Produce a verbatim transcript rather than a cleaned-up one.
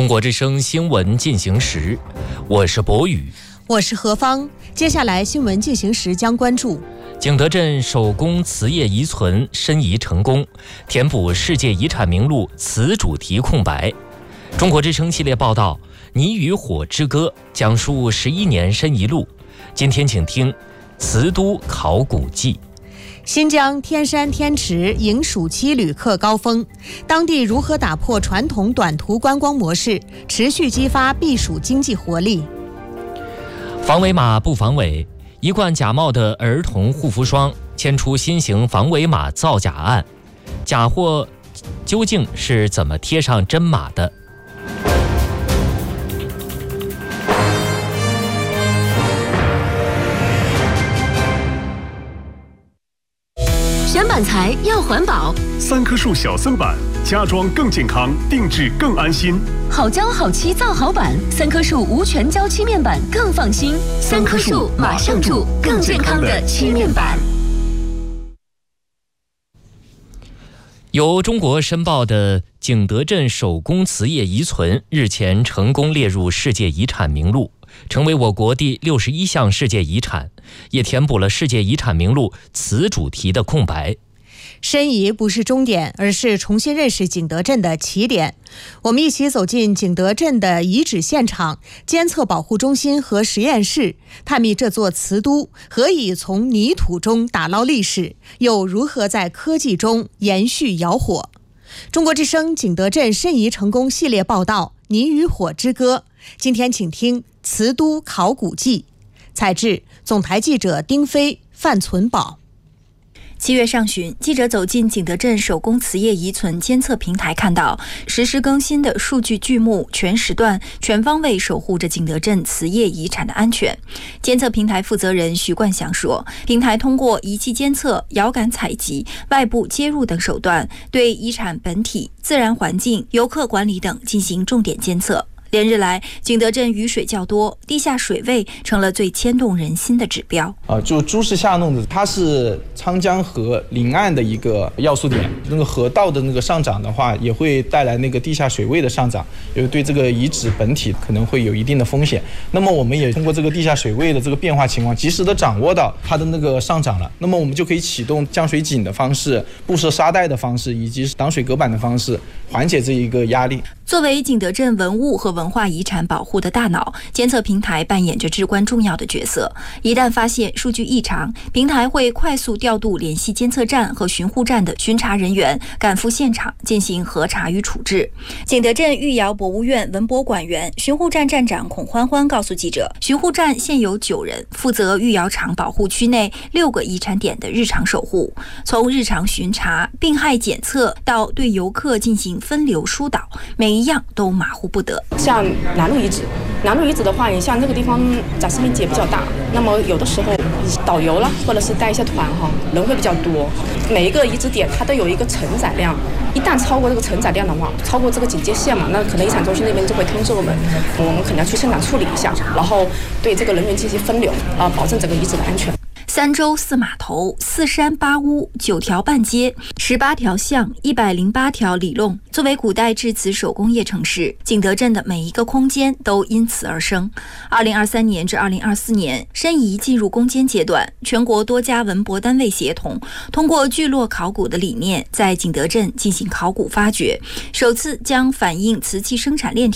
中国之声新闻进行时，我是博宇， 我是何芳。接下来新闻进行时将关注景德镇手工瓷业遗存申遗成功，填补世界遗产名录瓷主题空白。中国之声系列报道《泥与火之歌》，讲述十一年申遗录。今天请听瓷都考古记。 新疆天山天池迎暑期旅客高峰，当地如何打破传统短途观光模式，持续激发避暑经济活力？ 防伪码不防伪，一罐假冒的儿童护肤霜牵出新型防伪码造假案，假货究竟是怎么贴上真码的？ 选板材要环保， 三棵树小森板，家装更健康，定制更安心。 好胶好漆造好板，三棵树无全胶漆面板更放心。三棵树马上住更健康的漆面板。 由中国申报的景德镇手工瓷业遗存日前成功列入世界遗产名录，成为我国第六十一项世界遗产，也填补了世界遗产名录瓷主题的空白。 申遗不是终点，而是重新认识景德镇的起点。我们一起走进景德镇的遗址现场、监测保护中心和实验室，探秘这座瓷都何以从泥土中打捞历史，又如何在科技中延续窑火。中国之声景德镇申遗成功系列报道《泥与火之歌》，今天请听瓷都考古记。采制总台记者丁飞、范存宝。 七月上旬，记者走进景德镇手工瓷业遗存监测平台，看到实时更新的数据巨幕，全时段、全方位守护着景德镇瓷业遗产的安全。监测平台负责人徐冠祥说，平台通过仪器监测、遥感采集、外部接入等手段，对遗产本体、自然环境、游客管理等进行重点监测。连日来，景德镇雨水较多，地下水位成了最牵动人心的指标。 啊，就朱氏下弄子，它是沧江河临岸的一个要素点。那个河道的那个上涨的话，也会带来那个地下水位的上涨，也对这个遗址本体可能会有一定的风险。那么我们也通过这个地下水位的这个变化情况，及时的掌握到它的那个上涨了，那么我们就可以启动降水井的方式、布设沙袋的方式，以及挡水隔板的方式，缓解这一个压力。 作为景德镇文物和文化遗产保护的大脑，监测平台扮演着至关重要的角色。一旦发现数据异常，平台会快速调度联系监测站和巡护站的巡查人员，赶赴现场进行核查与处置。景德镇御窑博物院文博馆员、巡护站站长孔欢欢告诉记者，巡护站现有九人，负责御窑厂保护区内六个遗产点的日常守护，从日常巡查、病害检测到对游客进行分流疏导，每一样都马虎不得。 像南路遗址，南路遗址的话，你像那个地方展示面积也比较大，那么有的时候导游了，或者是带一些团哈，人会比较多。每一个遗址点它都有一个承载量，一旦超过这个承载量的话，超过这个警戒线嘛，那可能遗产中心那边就会通知我们，我们可能要去现场处理一下，然后对这个人员进行分流啊，保证整个遗址的安全。 三洲四码头、四山八屋、九条半街、十八条巷、一百零八条里弄，作为古代制瓷手工业城市，景德镇的每一个空间都因此而生。二零二三年至二零二四年，申遗进入攻坚阶段，全国多家文博单位协同，通过聚落考古的理念，在景德镇进行考古发掘，首次将反映瓷器生产链